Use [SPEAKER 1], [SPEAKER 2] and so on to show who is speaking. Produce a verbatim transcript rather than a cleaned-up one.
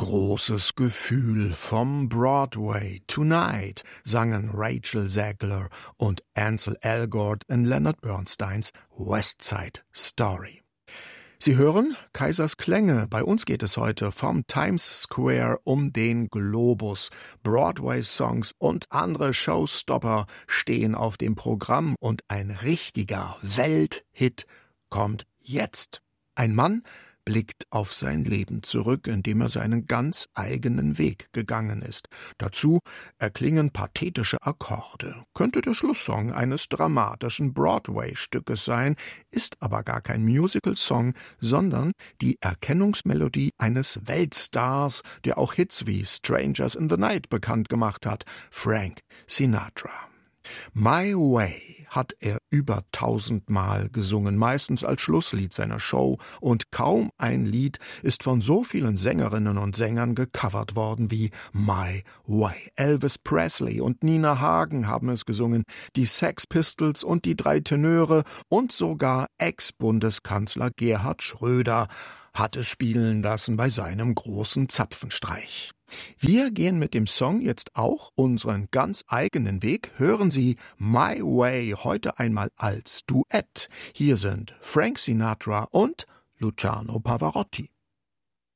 [SPEAKER 1] Großes Gefühl vom Broadway Tonight sangen Rachel Zegler und Ansel Elgort in Leonard Bernsteins West Side Story. Sie hören Kaisers Klänge. Bei uns geht es heute vom Times Square um den Globus. Broadway-Songs und andere Showstopper stehen auf dem Programm und ein richtiger Welthit kommt jetzt. Ein Mann blickt auf sein Leben zurück, indem er seinen ganz eigenen Weg gegangen ist. Dazu erklingen pathetische Akkorde. Könnte der Schlusssong eines dramatischen Broadway-Stückes sein, ist aber gar kein Musical-Song, sondern die Erkennungsmelodie eines Weltstars, der auch Hits wie Strangers in the Night bekannt gemacht hat, Frank Sinatra. My Way hat er über tausendmal gesungen, meistens als Schlusslied seiner Show, und kaum ein Lied ist von so vielen Sängerinnen und Sängern gecovert worden wie My Way. Elvis Presley und Nina Hagen haben es gesungen, die Sex Pistols und die drei Tenöre und sogar Ex-Bundeskanzler Gerhard Schröder hat es spielen lassen bei seinem großen Zapfenstreich. Wir gehen mit dem Song jetzt auch unseren ganz eigenen Weg. Hören Sie My Way heute einmal als Duett. Hier sind Frank Sinatra und Luciano Pavarotti.